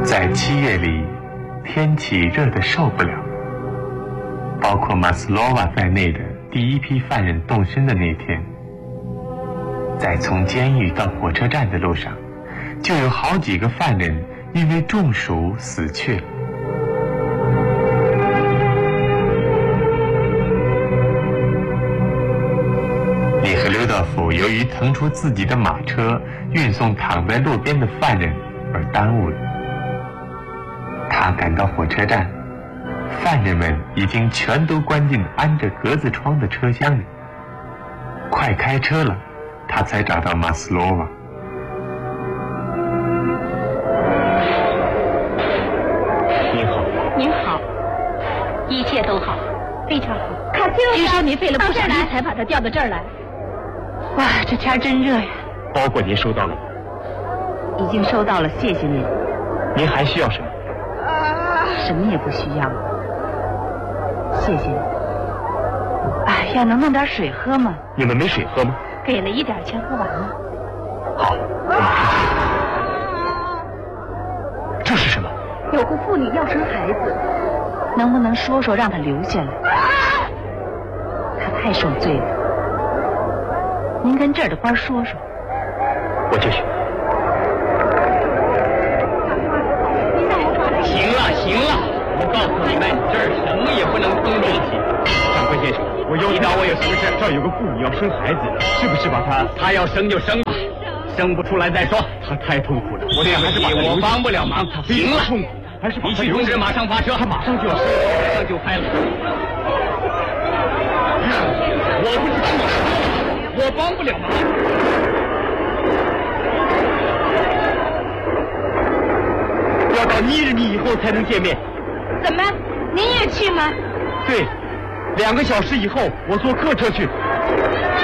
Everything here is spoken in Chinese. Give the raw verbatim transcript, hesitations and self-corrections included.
在七月里，天气热得受不了。包括马斯洛娃在内的第一批犯人动身的那天，在从监狱到火车站的路上，就有好几个犯人因为中暑死去。你和刘道夫由于腾出自己的马车运送躺在路边的犯人而耽误了。他赶到火车站，犯人们已经全都关进安着格子窗的车厢里。快开车了，他才找到马斯洛娃。 您好。 您好，一切都好，非常好。听说您费了不少力才把它调到这儿来。哇，这天真热呀！ 包裹您收到了吗？ 已经收到了，谢谢您。 您还需要什么？ 什么也不需要了，谢谢你。哎，要能弄点水喝吗？ 你们没水喝吗？ 给了一点，全喝完了。 好，我马上去。这是什么？ 有个妇女要生孩子，能不能说说让她留下来？她太受罪了，您跟这儿的官说说。 我就去。行了行了，我告诉你们，这儿什么也不能通东西。长官先生，我有你找我有什么事？这儿有个妇女要生孩子，是不是把她？她要生就生吧，生不出来再说。她太痛苦了，我这还是把我帮不了忙。行了，痛苦，还是你去通知马上发车，她马上就要生，马上就开了。我不是帮忙，我帮不了忙。要到尼日尼以后才能见面。 怎么，您也去吗？ 对，两个小时以后我坐客车去。